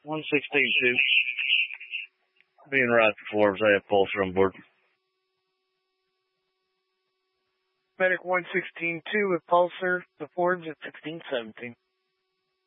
116-2. Being right before I have Pulsar on board. Medic 116-2 with Pulsar, the Forbes at 1617.